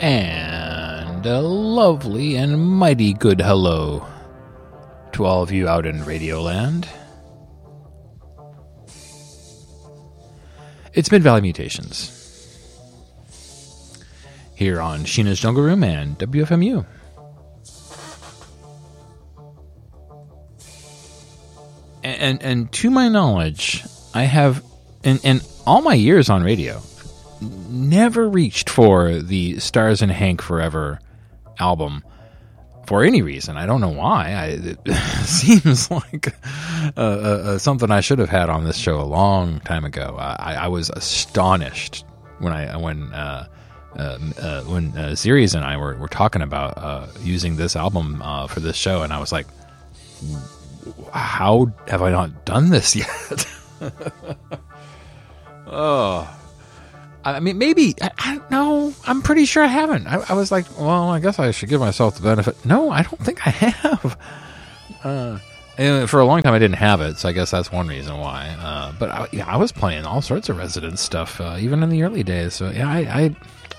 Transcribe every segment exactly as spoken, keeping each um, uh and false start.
And a lovely and mighty good hello to all of you out in Radioland. It's Mid-Valley Mutations here on Sheena's Jungle Room and W F M U. And, and, and to my knowledge, I have, in, in all my years on radio, never reached for the Stars and Hank Forever album for any reason. I don't know why. I, it seems like uh, uh, something I should have had on this show a long time ago. I, I was astonished when I when uh, uh, uh, when uh, Series and I were, were talking about uh, using this album uh, for this show, and I was like, "How have I not done this yet?" Oh. I mean, maybe, I, I no, I'm pretty sure I haven't. I, I was like, well, I guess I should give myself the benefit. No, I don't think I have. Uh, and for a long time, I didn't have it, so I guess that's one reason why. Uh, but I, yeah, I was playing all sorts of Resident stuff, uh, even in the early days. So yeah, I,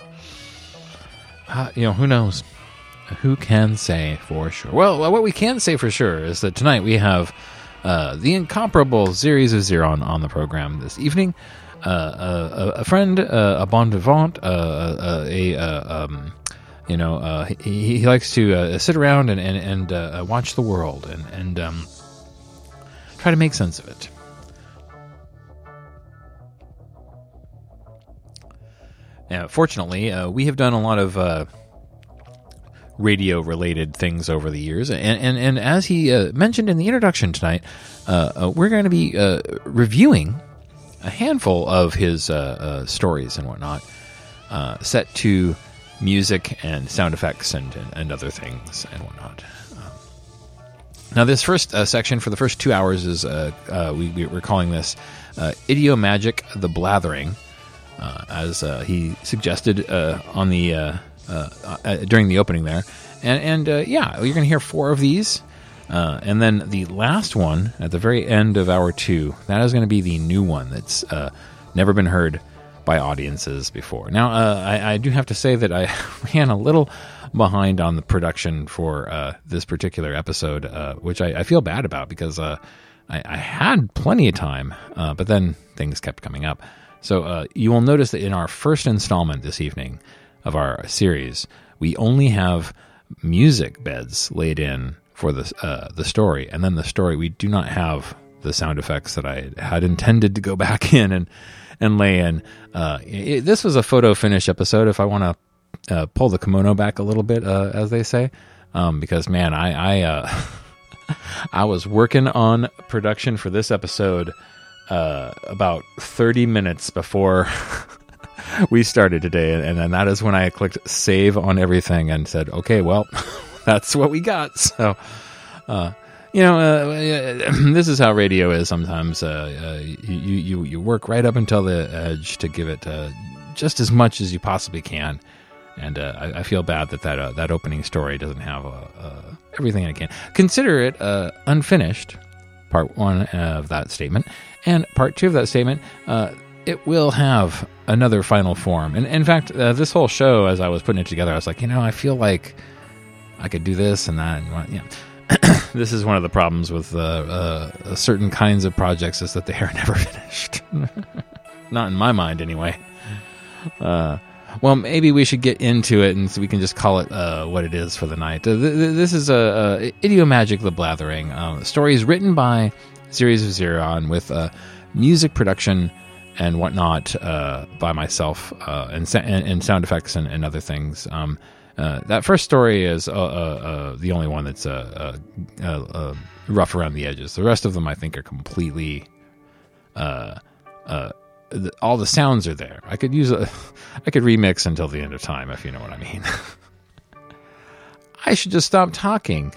I uh, you know, who knows? Who can say for sure? Well, what we can say for sure is that tonight we have uh, the incomparable Series of Zero on, on the program this evening. Uh, a, a friend, uh, a bon vivant, uh, uh, a uh, um, you know, uh, he, he likes to uh, sit around and and, and uh, watch the world and and um, try to make sense of it. Now, fortunately, uh, we have done a lot of uh, radio-related things over the years, and and, and as he uh, mentioned in the introduction tonight, uh, uh, we're going to be uh, reviewing a handful of his uh, uh, stories and whatnot, uh, set to music and sound effects and, and, and other things and whatnot. Um, now, this first uh, section for the first two hours is, uh, uh, we, we're calling this uh, Idiomagic the Blathering, uh, as uh, he suggested uh, on the uh, uh, uh, during the opening there. And, and uh, yeah, you're going to hear four of these. Uh, and then the last one, at the very end of hour two, that is going to be the new one that's uh, never been heard by audiences before. Now, uh, I, I do have to say that I ran a little behind on the production for uh, this particular episode, uh, which I, I feel bad about because uh, I, I had plenty of time, uh, but then things kept coming up. So uh, you will notice that in our first installment this evening of our series, we only have music beds laid in for the uh, the story, and then the story we do not have the sound effects that I had intended to go back in and and lay in. Uh, it, this was a photo finish episode. If I want to uh, pull the kimono back a little bit, uh, as they say, um, because man, I I, uh, I was working on production for this episode uh, about thirty minutes before we started today, and, and that is when I clicked save on everything and said, okay, well. That's what we got. So, uh, you know, uh, this is how radio is sometimes. Uh, uh, you, you, you work right up until the edge to give it uh, just as much as you possibly can. And uh, I, I feel bad that that, uh, that opening story doesn't have uh, uh, everything it can. Consider it uh, unfinished, part one of that statement. And part two of that statement, uh, it will have another final form. And in fact, uh, this whole show, as I was putting it together, I was like, you know, I feel like I could do this and that. And, you know, this is one of the problems with uh, uh, certain kinds of projects is that they are never finished. Not in my mind, anyway. Uh, well, maybe we should get into it, and so we can just call it uh, what it is for the night. Uh, th- th- this is a uh, uh, Idiomagic the Blathering. Uh, stories written by Series of Zeron with uh, music production and whatnot uh, by myself uh, and, sa- and, and sound effects and, and other things. Um, Uh, that first story is uh, uh, uh, the only one that's uh, uh, uh, uh, rough around the edges. The rest of them, I think, are completely. Uh, uh, the, all the sounds are there. I could use a, I could remix until the end of time, if you know what I mean. I should just stop talking.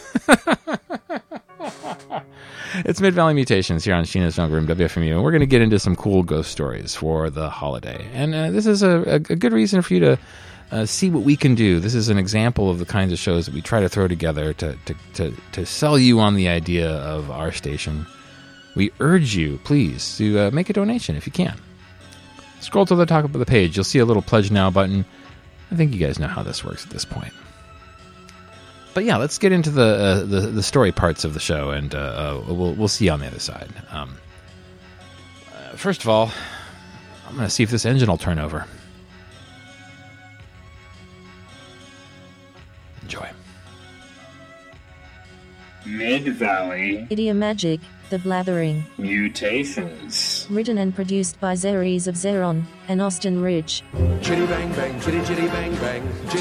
It's Mid-Valley Mutations here on Sheena's Jungle Room, W F M U, and we're going to get into some cool ghost stories for the holiday. And uh, this is a, a, a good reason for you to uh, see what we can do. This is an example of the kinds of shows that we try to throw together to, to, to, to sell you on the idea of our station. We urge you, please, to uh, make a donation if you can. Scroll to the top of the page. You'll see a little Pledge Now button. I think you guys know how this works at this point. But yeah, let's get into the uh, the, the story parts of the show, and uh, uh, we'll we'll see you on the other side. Um, uh, first of all, I'm going to see if this engine will turn over. Enjoy. Mid-Valley Idiomagic, The Blathering. Mutations. Written and produced by Zeres of Zeron and Austin Ridge. Chitty bang bang, chitty chitty bang bang.